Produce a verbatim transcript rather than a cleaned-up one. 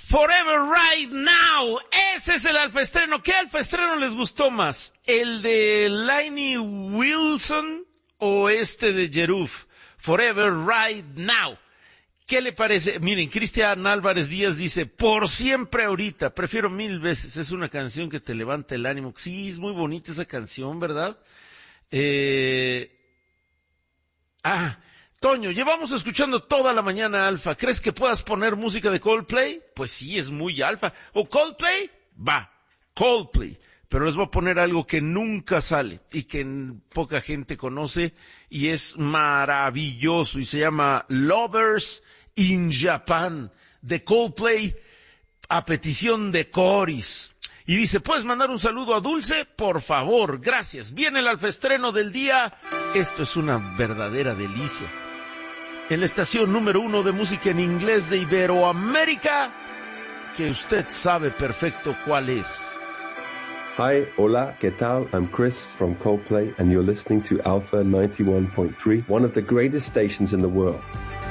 Forever Right Now. Ese es el alfaestreno. ¿Qué alfaestreno les gustó más? ¿El de Lainey Wilson o este de Jeruf? Forever Right Now. ¿Qué le parece? Miren, Cristian Álvarez Díaz dice, por siempre ahorita, prefiero mil veces. Es una canción que te levanta el ánimo. Sí, es muy bonita esa canción, ¿verdad? Eh... Ah, Toño, llevamos escuchando toda la mañana Alfa. ¿Crees que puedas poner música de Coldplay? Pues sí, es muy Alfa. ¿O Coldplay? Va, Coldplay. Pero les voy a poner algo que nunca sale y que poca gente conoce y es maravilloso y se llama Lovers in Japan de Coldplay a petición de Coris. Y dice, ¿puedes mandar un saludo a Dulce? Por favor, gracias. Viene el alfaestreno del día. Esto es una verdadera delicia. En la estación número uno de música en inglés de Iberoamérica, que usted sabe perfecto cuál es. Hi, hola, ¿qué tal? I'm Chris from Coldplay and you're listening to Alpha ninety-one point three, one of the greatest stations in the world.